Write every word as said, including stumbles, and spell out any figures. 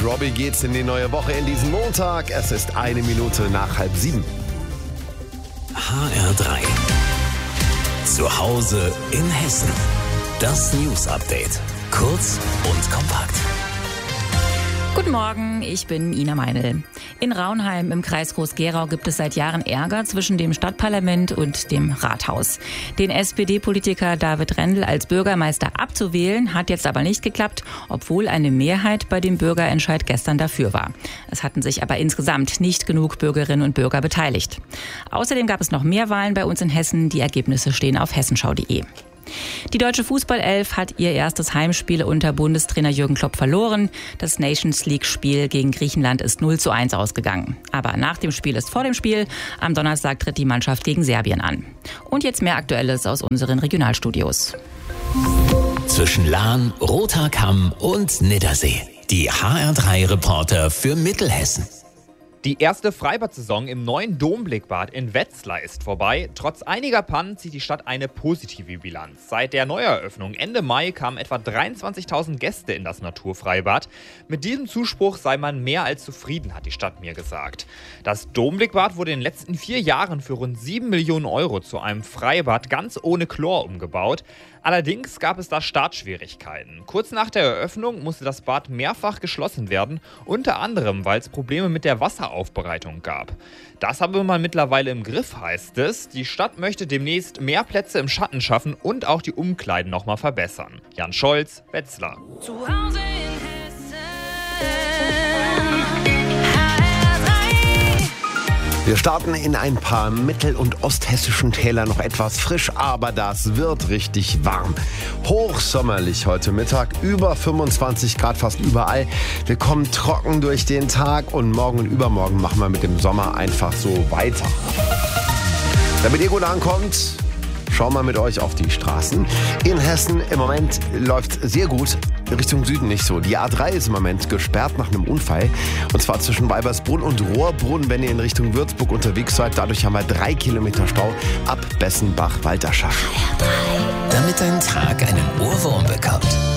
Robbie geht's in die neue Woche, in diesen Montag. Es ist eine Minute nach halb sieben. H R drei. Zu Hause in Hessen. Das News Update. Kurz und kompakt. Guten Morgen, ich bin Ina Meinl. In Raunheim im Kreis Groß-Gerau gibt es seit Jahren Ärger zwischen dem Stadtparlament und dem Rathaus. Den S P D-Politiker David Rendl als Bürgermeister abzuwählen, hat jetzt aber nicht geklappt, obwohl eine Mehrheit bei dem Bürgerentscheid gestern dafür war. Es hatten sich aber insgesamt nicht genug Bürgerinnen und Bürger beteiligt. Außerdem gab es noch mehr Wahlen bei uns in Hessen. Die Ergebnisse stehen auf hessenschau punkt de. Die deutsche Fußballelf hat ihr erstes Heimspiel unter Bundestrainer Jürgen Klopp verloren. Das Nations League-Spiel gegen Griechenland ist null zu eins ausgegangen. Aber nach dem Spiel ist vor dem Spiel. Am Donnerstag tritt die Mannschaft gegen Serbien an. Und jetzt mehr Aktuelles aus unseren Regionalstudios. Zwischen Lahn, Roter Kamm und Niddersee. Die H R drei Reporter für Mittelhessen. Die erste Freibad-Saison im neuen Domblickbad in Wetzlar ist vorbei. Trotz einiger Pannen zieht die Stadt eine positive Bilanz. Seit der Neueröffnung Ende Mai kamen etwa dreiundzwanzigtausend Gäste in das Naturfreibad. Mit diesem Zuspruch sei man mehr als zufrieden, hat die Stadt mir gesagt. Das Domblickbad wurde in den letzten vier Jahren für rund sieben Millionen Euro zu einem Freibad ganz ohne Chlor umgebaut. Allerdings gab es da Startschwierigkeiten. Kurz nach der Eröffnung musste das Bad mehrfach geschlossen werden, unter anderem, weil es Probleme mit der Wasseraufbereitung gab. Das habe man mittlerweile im Griff, heißt es. Die Stadt möchte demnächst mehr Plätze im Schatten schaffen und auch die Umkleiden nochmal verbessern. Jan Scholz, Wetzlar. Zu Hause in Hessen. Wir starten in ein paar mittel- und osthessischen Tälern noch etwas frisch, aber das wird richtig warm. Hochsommerlich heute Mittag, über fünfundzwanzig Grad fast überall. Wir kommen trocken durch den Tag und morgen und übermorgen machen wir mit dem Sommer einfach so weiter. Damit ihr gut ankommt, schauen wir mit euch auf die Straßen. In Hessen im Moment läuft sehr gut. Richtung Süden nicht so. Die A drei ist im Moment gesperrt nach einem Unfall. Und zwar zwischen Weibersbrunn und Rohrbrunn, wenn ihr in Richtung Würzburg unterwegs seid. Dadurch haben wir drei Kilometer Stau ab Bessenbach-Walterschaft. Damit dein Tag einen Ohrwurm bekommt.